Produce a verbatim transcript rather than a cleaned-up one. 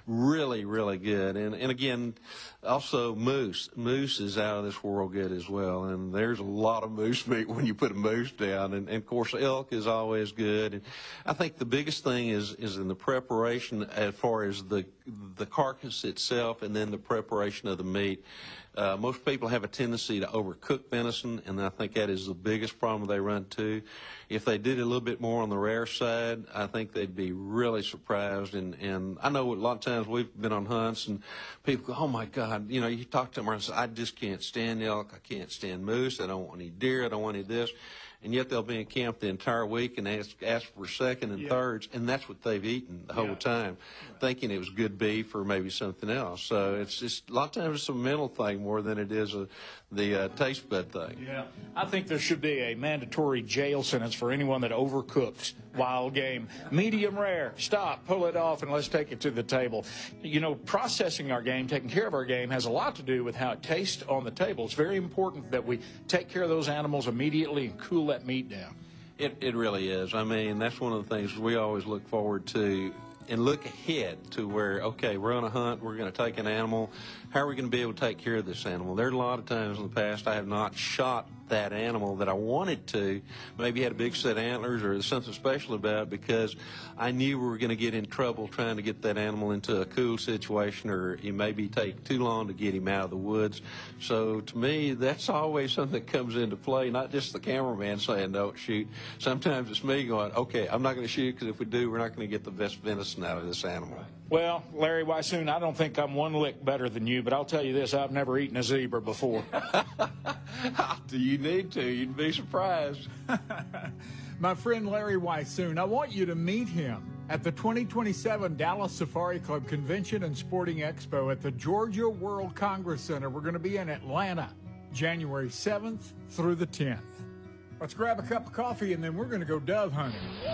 really, really good. And and again, also moose. Moose is out of this world good as well. And there's a lot of moose meat when you put a moose down. And, and of course, elk is always good. And I think the biggest thing is is in the preparation as far as the the carcass itself, and then the preparation of the meat. Uh, most people have a tendency to overcook venison, and I think that is the biggest problem they run into. If they did a little bit more on the rare side, I think they'd be really surprised. And, and I know a lot of times we've been on hunts, and people go, oh, my God, you know, you talk to them and say, I just can't stand elk, I can't stand moose, I don't want any deer, I don't want any of this. And yet they'll be in camp the entire week and ask, ask for second and yeah. thirds, and that's what they've eaten the whole yeah. time, right. thinking it was good beef or maybe something else. So it's just a lot of times it's a mental thing more than it is a, the uh, taste bud thing. Yeah, I think there should be a mandatory jail sentence for anyone that overcooks wild game. Medium rare, stop, pull it off, and let's take it to the table. You know, processing our game, taking care of our game has a lot to do with how it tastes on the table. It's very important that we take care of those animals immediately and cool that meat down. It, it really is. I mean, that's one of the things we always look forward to and look ahead to where, okay, we're on a hunt, we're going to take an animal. How are we going to be able to take care of this animal? There are a lot of times in the past I have not shot that animal that I wanted to, maybe had a big set of antlers or something special about it, because I knew we were going to get in trouble trying to get that animal into a cool situation, or it maybe take too long to get him out of the woods. So to me, that's always something that comes into play, not just the cameraman saying don't shoot. Sometimes it's me going, okay, I'm not going to shoot, because if we do, we're not going to get the best venison out of this animal. Well, Larry Weishuhn, I don't think I'm one lick better than you, but I'll tell you this, I've never eaten a zebra before. Do you need to? You'd be surprised. My friend Larry Weishuhn, I want you to meet him at the twenty twenty-seven Dallas Safari Club Convention and Sporting Expo at the Georgia World Congress Center. We're going to be in Atlanta, January seventh through the tenth. Let's grab a cup of coffee, and then we're going to go dove hunting.